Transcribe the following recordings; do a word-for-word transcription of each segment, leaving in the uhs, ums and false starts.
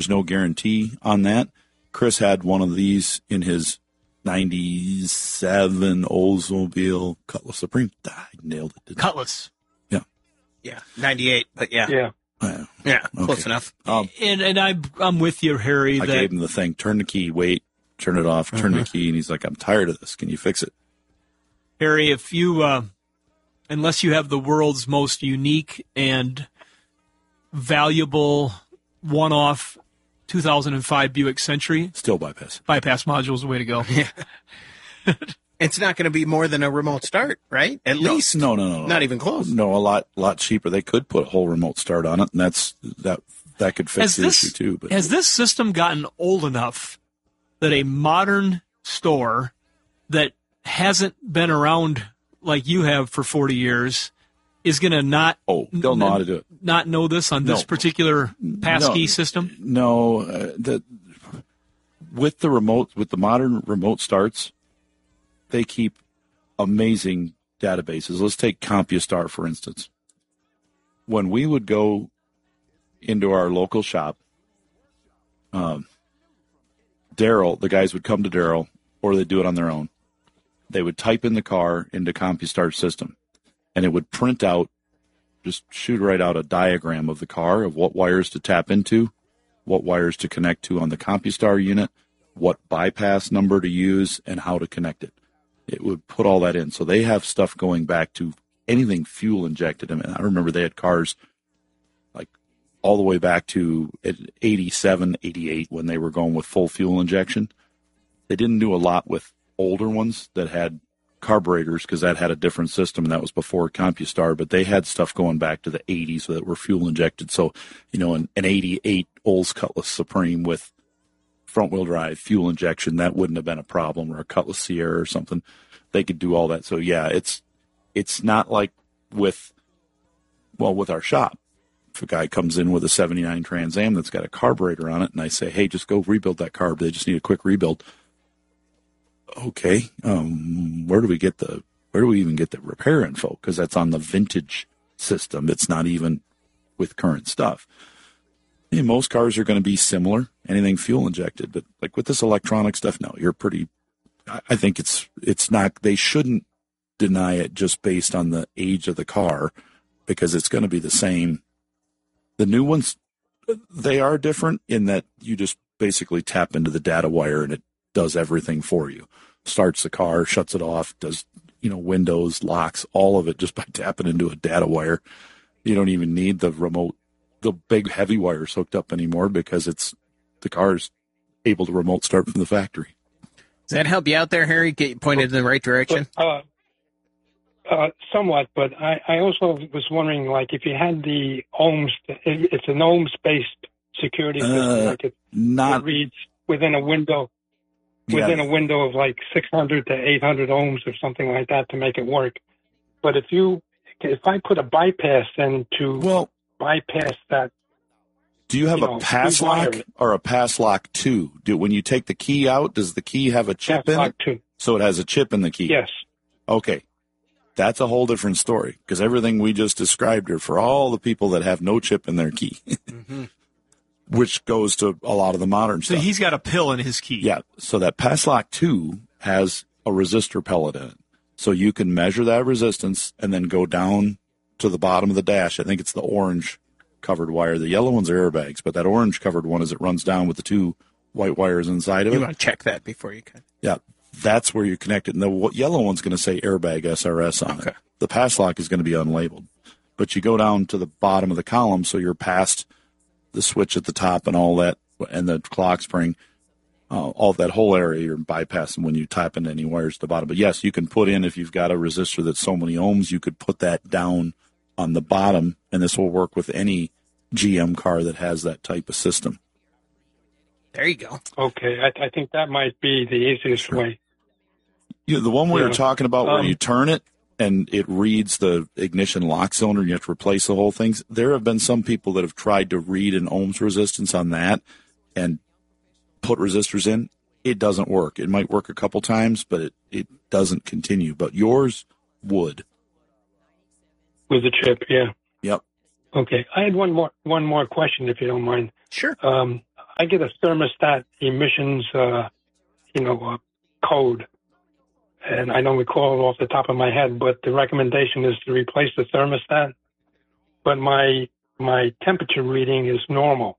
there's no guarantee on that. Chris had one of these in his ninety-seven Oldsmobile Cutlass Supreme. I nailed it. Didn't Cutlass. I? Yeah. Yeah, ninety-eight, but yeah. Yeah. Uh, Yeah, okay. close enough. Um, and and I, I'm with you, Harry. I that gave him the thing, turn the key, wait, turn it off, turn Uh-huh. the key, and he's like, I'm tired of this. Can you fix it? Harry, if you, uh, unless you have the world's most unique and valuable one-off two thousand five Buick Century, Still bypass. bypass module is the way to go. Yeah. It's not going to be more than a remote start, right? At No, least. No, no, no, no. Not even close. No, a lot lot cheaper. They could put a whole remote start on it, and that's that that could fix Has the this, issue too. But has this system gotten old enough that a modern store that hasn't been around like you have for forty years is going to not oh, they'll know how to do it. not know this on this No. particular passkey No. system? No, uh, the with the remote with the modern remote starts, they keep amazing databases. Let's take CompuStar, for instance. When we would go into our local shop, um, Daryl, the guys would come to Daryl, or they'd do it on their own. They would type in the car into CompuStar system, and it would print out, just shoot right out a diagram of the car, of what wires to tap into, what wires to connect to on the CompuStar unit, what bypass number to use, and how to connect it. It would put all that in. So they have stuff going back to anything fuel injected. I mean, I remember they had cars like all the way back to eighty-seven, eighty-eight when they were going with full fuel injection. They didn't do a lot with older ones that had carburetors because that had a different system. That was before CompuStar, but they had stuff going back to the eighties that were fuel injected. So, you know, an, an eighty-eight Olds Cutlass Supreme with front wheel drive fuel injection, that wouldn't have been a problem, or a Cutlass Sierra or something. They could do all that. So yeah, it's it's not like with well with our shop. If a guy comes in with a seventy-nine Trans Am that's got a carburetor on it, and I say, hey, just go rebuild that carb. They just need a quick rebuild. Okay, um, where do we get the where do we even get the repair info? Because that's on the vintage system. It's not even with current stuff. Yeah, most cars are going to be similar, anything fuel injected, but like with this electronic stuff, no, you're pretty, I, I think it's, it's not, they shouldn't deny it just based on the age of the car, because it's going to be the same. The new ones, they are different in that you just basically tap into the data wire and it does everything for you. Starts the car, shuts it off, does, you know, windows, locks, all of it just by tapping into a data wire. You don't even need the remote, the big heavy wires hooked up anymore, because it's the car's able to remote start from the factory. Does that help you out there, Harry? Get you pointed in the right direction? But, uh, uh, somewhat, but I, I also was wondering, like, if you had the ohms, it, it's an ohms-based security system, Uh, like it, Not it reads within a window, within yeah, a window of like six hundred to eight hundred ohms or something like that to make it work. But if you, if I put a bypass in to well, bypass that, do you have you a know, pass lock rewire it. or a pass lock two? Do when you take the key out, does the key have a chip pass in lock it? to, So it has a chip in the key. yes. Okay. That's a whole different story, because everything we just described are for all the people that have no chip in their key, Mm-hmm. which goes to a lot of the modern So stuff. he's got a pill in his key. Yeah. So that pass lock two has a resistor pellet in it. So you can measure that resistance and then go down to the bottom of the dash. I think it's the orange covered wire. The yellow ones are airbags, but that orange covered one, as it runs down with the two white wires inside of You it. want to check that before you can. Yeah. That's where you connect it. And the w- yellow one's going to say airbag S R S on Okay. it. The pass lock is going to be unlabeled. But you go down to the bottom of the column, so you're past the switch at the top and all that, and the clock spring, uh, all that whole area you're bypassing when you type in any wires at the bottom. But yes, you can put in, if you've got a resistor that's so many ohms, you could put that down on the bottom, and this will work with any G M car that has that type of system. There you go. Okay, I, I think that might be the easiest Sure. way. You know, the one we Yeah. were talking about where Um, you turn it and it reads the ignition lock cylinder and you have to replace the whole thing. There have been some people that have tried to read an ohms resistance on that and put resistors in. It doesn't work. It might work a couple times, but it, it doesn't continue. But yours would. With the chip, yeah. Yep. Okay, I had one more one more question, if you don't mind. Sure. Um, I get a thermostat emissions, uh, you know, uh, code, and I don't recall it off the top of my head, but the recommendation is to replace the thermostat. But my my temperature reading is normal,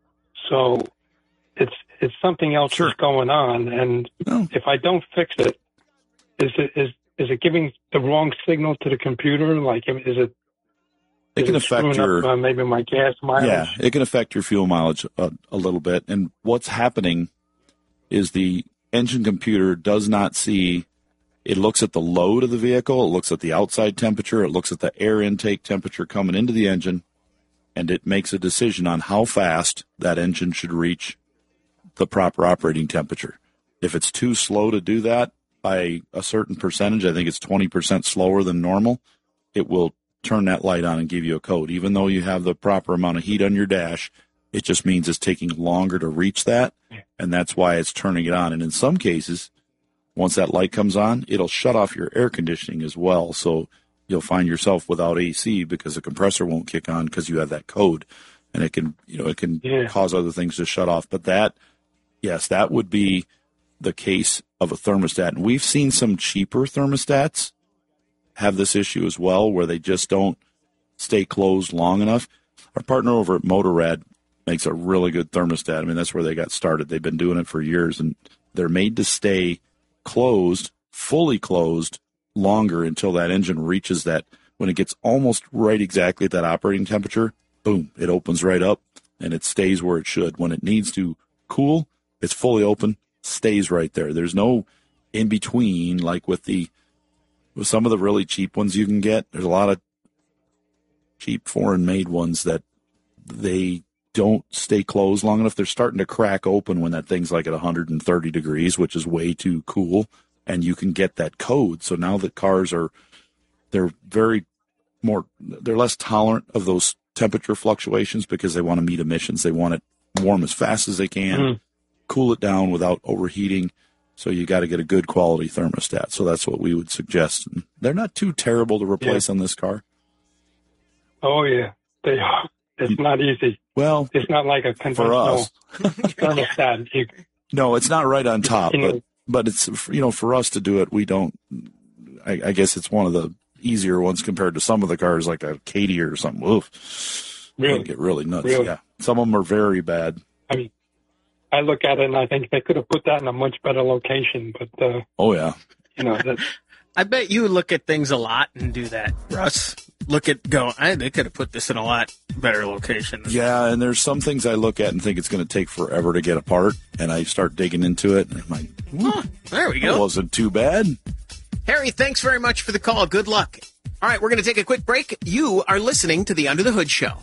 so it's it's something else Sure. that's going on. And No. if I don't fix it, is it is is it giving the wrong signal to the computer? Like, is it? It is can it affect screwing your up, uh, maybe my gas mileage. Yeah, it can affect your fuel mileage a, a little bit. And what's happening is the engine computer does not see, it looks at the load of the vehicle, it looks at the outside temperature, it looks at the air intake temperature coming into the engine, and it makes a decision on how fast that engine should reach the proper operating temperature. If it's too slow to do that by a certain percentage, I think it's twenty percent slower than normal, it will turn that light on and give you a code. Even though you have the proper amount of heat on your dash, it just means it's taking longer to reach that, and that's why it's turning it on. And in some cases, once that light comes on, it'll shut off your air conditioning as well. So you'll find yourself without A C because the compressor won't kick on because you have that code, and it can, you know, it can Yeah. cause other things to shut off. But that, yes, that would be the case of a thermostat. And we've seen some cheaper thermostats have this issue as well, where they just don't stay closed long enough. Our partner over at Motorrad makes a really good thermostat. I mean, that's where they got started. They've been doing it for years, and they're made to stay closed, fully closed, longer until that engine reaches that. When it gets almost right exactly at that operating temperature, boom, it opens right up, and it stays where it should. When it needs to cool, it's fully open, stays right there. There's no in between, like with the with some of the really cheap ones you can get. There's a lot of cheap foreign-made ones that they don't stay closed long enough. They're starting to crack open when that thing's like at one hundred thirty degrees, which is way too cool, and you can get that code. So now that cars are, they're very more, they're less tolerant of those temperature fluctuations because they want to meet emissions. They want it warm as fast as they can, Mm. cool it down without overheating. So you got to get a good quality thermostat. So that's what we would suggest. And they're not too terrible to replace Yeah. on this car. Oh yeah, they are. It's not easy. Well, It's not like a for conventional us, thermostat. You, no, it's not right on top, You know- but but it's, you know, for us to do it, we don't. I, I guess it's one of the easier ones compared to some of the cars like a Katie or something. Oof, Really? they get really nuts. Really? Yeah, some of them are very bad. I mean, I look at it and I think they could have put that in a much better location. But uh, Oh yeah, you know, that, I bet you look at things a lot and do that, Russ. Look at go. I, they could have put this in a lot better location. yeah. And there's some things I look at and think it's going to take forever to get apart, and I start digging into it, and I'm like, Huh, there we it go. wasn't too bad. Harry, thanks very much for the call. Good luck. All right, we're going to take a quick break. You are listening to the Under the Hood Show.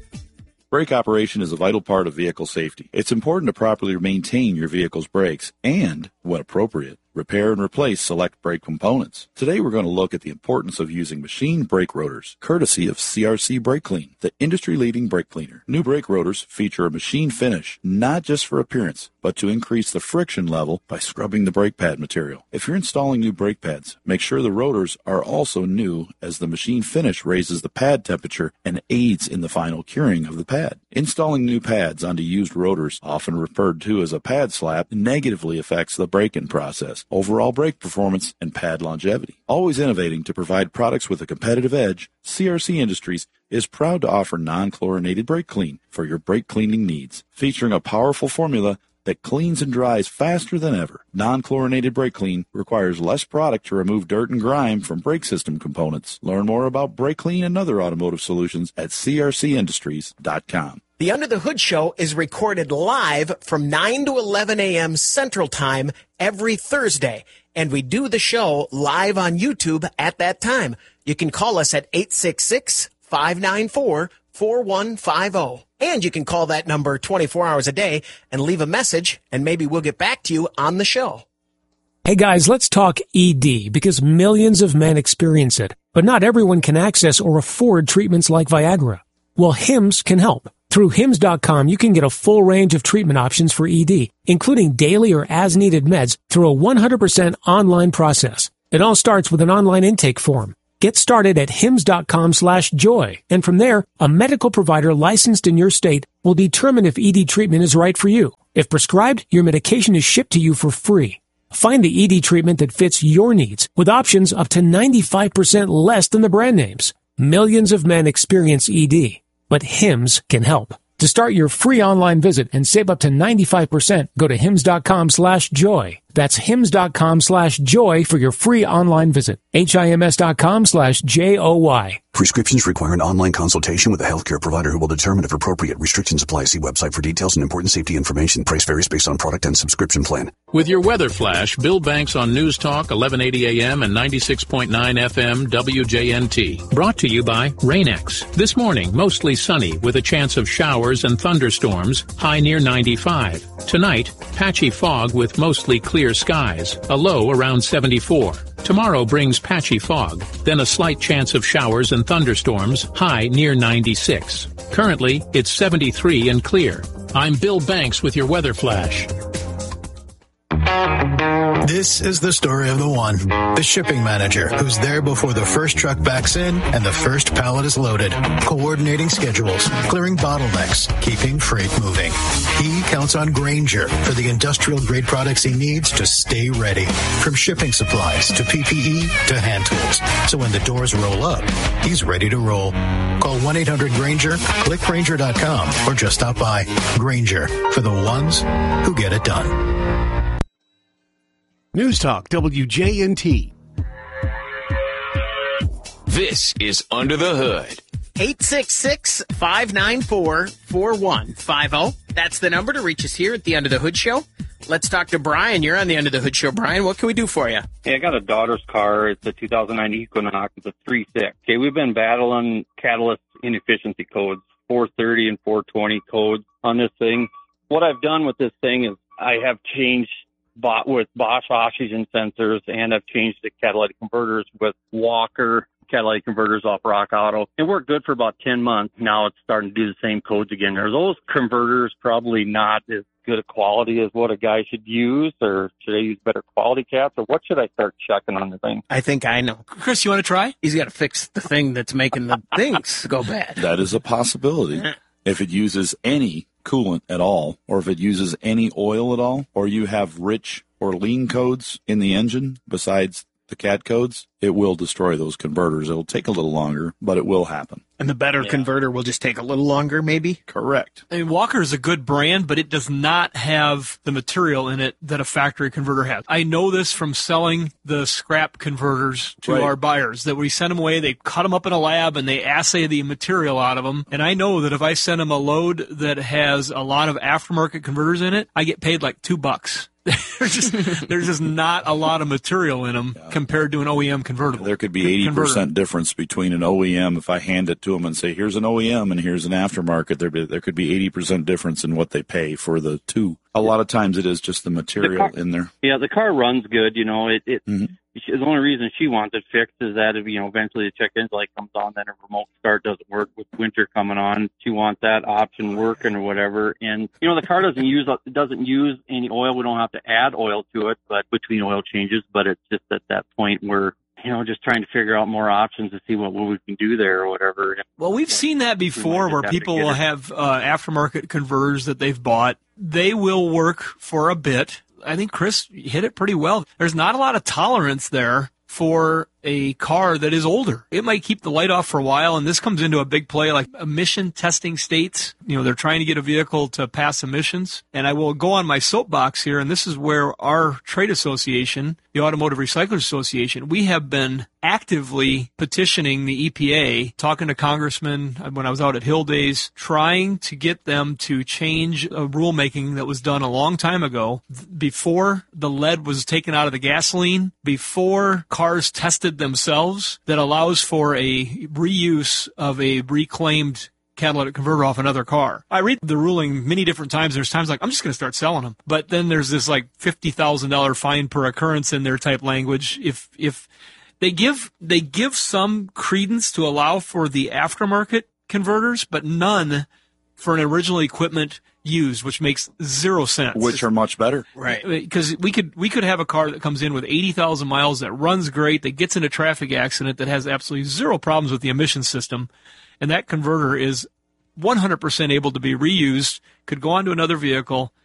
Brake operation is a vital part of vehicle safety. It's important to properly maintain your vehicle's brakes and, when appropriate, repair and replace select brake components. Today we're going to look at the importance of using machine brake rotors, courtesy of C R C Brake Clean, the industry-leading brake cleaner. New brake rotors feature a machine finish, not just for appearance, but to increase the friction level by scrubbing the brake pad material. If you're installing new brake pads, make sure the rotors are also new, as the machine finish raises the pad temperature and aids in the final curing of the pad. Installing new pads onto used rotors, often referred to as a pad slap, negatively affects the braking process, overall brake performance, and pad longevity. Always innovating to provide products with a competitive edge, C R C Industries is proud to offer non-chlorinated brake clean for your brake cleaning needs, featuring a powerful formula that cleans and dries faster than ever. Non-chlorinated brake clean requires less product to remove dirt and grime from brake system components. Learn more about brake clean and other automotive solutions at c r c industries dot com. The Under the Hood Show is recorded live from nine to eleven a.m. Central Time every Thursday, and we do the show live on YouTube at that time. You can call us at eight six six, five nine four, four one five zero. And you can call that number twenty-four hours a day and leave a message, and maybe we'll get back to you on the show. Hey guys, let's talk E D, because millions of men experience it, but not everyone can access or afford treatments like Viagra. Well, Hims can help. Through Hims dot com, you can get a full range of treatment options for E D, including daily or as-needed meds, through a one hundred percent online process. It all starts with an online intake form. Get started at hims dot com slash joy, and from there, a medical provider licensed in your state will will determine if E D treatment is right for you. If prescribed, your medication is shipped to you for free. Find the E D treatment that fits your needs with options up to ninety-five percent less than the brand names. Millions of men experience E D, but Hims can help. To start your free online visit and save up to ninety-five percent, go to hims.com slash joy. That's hims.com slash joy for your free online visit. H-I-M-S.com slash J-O-Y. Prescriptions require an online consultation with a healthcare provider who will determine if appropriate. Restrictions apply. See website for details and important safety information. Price varies based on product and subscription plan. With your weather flash, Bill Banks on News Talk, eleven eighty A M and ninety-six point nine F M W J N T. Brought to you by Rain-X. This morning, mostly sunny with a chance of showers and thunderstorms, high near ninety-five. Tonight, patchy fog with mostly clear skies, a low around seventy-four. Tomorrow brings patchy fog, then a slight chance of showers and thunderstorms, high near ninety-six. Currently, it's seventy-three and clear. I'm Bill Banks with your weather flash. This is the story of the one, the shipping manager, who's there before the first truck backs in and the first pallet is loaded, coordinating schedules, clearing bottlenecks, keeping freight moving. He counts on Grainger for the industrial-grade products he needs to stay ready, from shipping supplies to P P E to hand tools. So when the doors roll up, he's ready to roll. Call one eight hundred Grainger, click Grainger dot com, or just stop by. Grainger, for the ones who get it done. News Talk W J N T. This is Under the Hood. eight six six, five nine four, four one five zero. That's the number to reach us here at the Under the Hood Show. Let's talk to Brian. You're on the Under the Hood Show. Brian, what can we do for you? Hey, I got a daughter's car. It's a two thousand nine Equinox. It's a three six. Okay, we've been battling catalyst inefficiency codes, four thirty and four twenty codes on this thing. What I've done with this thing is I have changed bought with Bosch oxygen sensors, and I've changed the catalytic converters with Walker catalytic converters off Rock Auto. It worked good for about ten months. Now it's starting to do the same codes again. Are those converters probably not as good a quality as what a guy should use, or should I use better quality caps, or what should I start checking on the thing? I think I know. Chris, you want to try? He's got to fix the thing that's making the things go bad. That is a possibility. If it uses any coolant at all, or if it uses any oil at all, or you have rich or lean codes in the engine besides the C A T codes, it will destroy those converters. It'll take a little longer, but it will happen. And the better yeah. converter will just take a little longer, maybe? Correct. I mean, Walker is a good brand, but it does not have the material in it that a factory converter has. I know this from selling the scrap converters to right. our buyers, that we send them away, they cut them up in a lab, and they assay the material out of them. And I know that if I send them a load that has a lot of aftermarket converters in it, I get paid like two bucks. there's, just, there's just not a lot of material in them yeah. compared to an O E M convertible. There could be eighty percent difference between an O E M. If I hand it to them and say, here's an O E M and here's an aftermarket, there, be, there could be eighty percent difference in what they pay for the two. A lot of times it is just the material the car, in there. Yeah, the car runs good. You know, it, it mm-hmm. she, the only reason she wants it fixed is that if, you know, eventually the check engine light comes on, then her remote start doesn't work with winter coming on. She wants that option working or whatever. And, you know, the car doesn't use, doesn't use any oil. We don't have to add oil to it, but between oil changes, but it's just at that point where, you know, just trying to figure out more options to see what, what we can do there or whatever. Well, we've seen that before where people will have uh, aftermarket converters that they've bought. They will work for a bit. I think Chris hit it pretty well. There's not a lot of tolerance there for a car that is older. It might keep the light off for a while, and this comes into a big play like emission testing states. You know, they're trying to get a vehicle to pass emissions. And I will go on my soapbox here, and this is where our trade association, the Automotive Recyclers Association, we have been actively petitioning the E P A, talking to congressmen when I was out at Hill Days, trying to get them to change a rulemaking that was done a long time ago, before the lead was taken out of the gasoline, before cars tested themselves, that allows for a reuse of a reclaimed catalytic converter off another car. I read the ruling many different times. There's times like, I'm just going to start selling them. But then there's this like fifty thousand dollars fine per occurrence in their type language. If, if they give, they give some credence to allow for the aftermarket converters, but none for an original equipment used, which makes zero sense. Which are much better. Right. Because we could we could have a car that comes in with eighty thousand miles, that runs great, that gets in a traffic accident, that has absolutely zero problems with the emission system, and that converter is one hundred percent able to be reused, could go onto another vehicle,